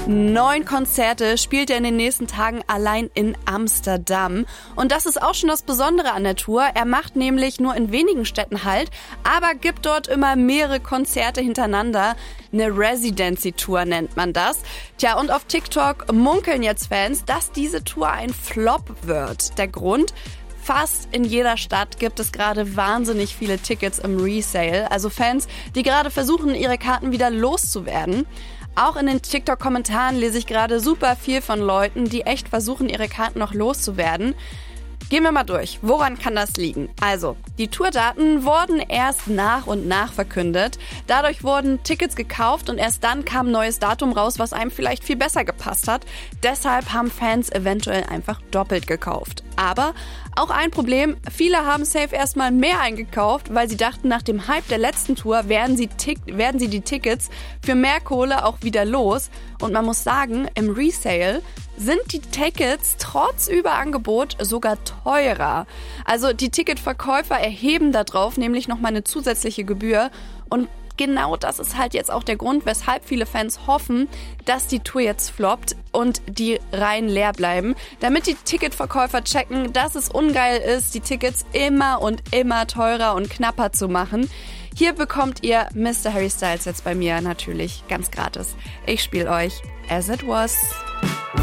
9 Konzerte spielt er in den nächsten Tagen allein in Amsterdam. Und das ist auch schon das Besondere an der Tour. Er macht nämlich nur in wenigen Städten Halt, aber gibt dort immer mehrere Konzerte hintereinander. Eine Residency-Tour nennt man das. Tja, und auf TikTok munkeln jetzt Fans, dass diese Tour ein Flop wird. Der Grund? Fast in jeder Stadt gibt es gerade wahnsinnig viele Tickets im Resale. Also Fans, die gerade versuchen, ihre Karten wieder loszuwerden. Auch in den TikTok-Kommentaren lese ich gerade super viel von Leuten, die echt versuchen, ihre Karten noch loszuwerden. Gehen wir mal durch. Woran kann das liegen? Also, die Tourdaten wurden erst nach und nach verkündet. Dadurch wurden Tickets gekauft und erst dann kam ein neues Datum raus, was einem vielleicht viel besser gepasst hat. Deshalb haben Fans eventuell einfach doppelt gekauft. Aber auch ein Problem, viele haben safe erstmal mehr eingekauft, weil sie dachten, nach dem Hype der letzten Tour werden sie die Tickets für mehr Kohle auch wieder los. Und man muss sagen, im Resale sind die Tickets trotz Überangebot sogar teurer. Also die Ticketverkäufer erheben da drauf nämlich nochmal eine zusätzliche Gebühr. Und genau das ist halt jetzt auch der Grund, weshalb viele Fans hoffen, dass die Tour jetzt floppt und die Reihen leer bleiben, damit die Ticketverkäufer checken, dass es ungeil ist, die Tickets immer und immer teurer und knapper zu machen. Hier bekommt ihr Mr. Harry Styles jetzt bei mir natürlich ganz gratis. Ich spiele euch As It Was.